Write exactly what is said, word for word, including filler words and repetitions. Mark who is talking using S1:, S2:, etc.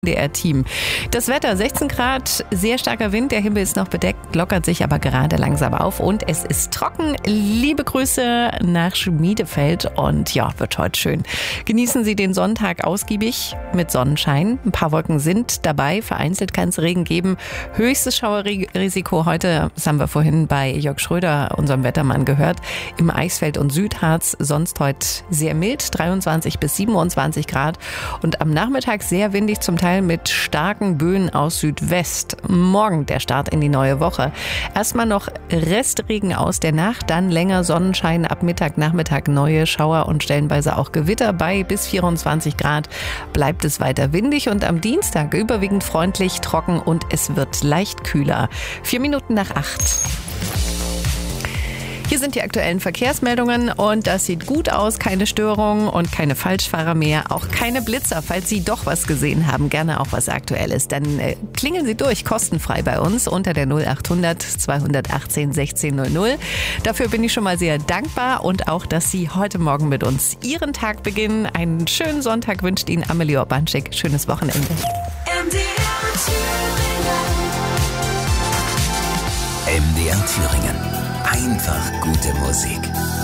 S1: D R-Team. Das Wetter, sechzehn Grad, sehr starker Wind, der Himmel ist noch bedeckt, lockert sich aber gerade langsam auf und es ist trocken. Liebe Grüße nach Schmiedefeld und ja, wird heute schön. Genießen Sie den Sonntag ausgiebig mit Sonnenschein. Ein paar Wolken sind dabei, vereinzelt kann es Regen geben. Höchstes Schauerrisiko heute, das haben wir vorhin bei Jörg Schröder, unserem Wettermann, gehört, im Eichsfeld und Südharz. Sonst heute sehr mild, dreiundzwanzig bis siebenundzwanzig Grad und am Nachmittag sehr windig, zum Teil mit starken Böen aus Südwest. Morgen der Start in die neue Woche. Erstmal noch Restregen aus der Nacht, dann länger Sonnenschein, ab Mittag, Nachmittag neue Schauer und stellenweise auch Gewitter. Bei bis vierundzwanzig Grad bleibt es weiter windig und am Dienstag überwiegend freundlich, trocken und es wird leicht kühler. Vier Minuten nach acht. Hier sind die aktuellen Verkehrsmeldungen und das sieht gut aus. Keine Störungen und keine Falschfahrer mehr. Auch keine Blitzer. Falls Sie doch was gesehen haben, gerne auch was Aktuelles, dann äh, klingeln Sie durch, kostenfrei bei uns unter der null acht hundert zweihundertachtzehn sechzehn null null. Dafür bin ich schon mal sehr dankbar und auch, dass Sie heute Morgen mit uns Ihren Tag beginnen. Einen schönen Sonntag wünscht Ihnen Amelie Orbanschik. Schönes Wochenende.
S2: M D R Thüringen.
S3: M D R Thüringen. Einfach gute Musik.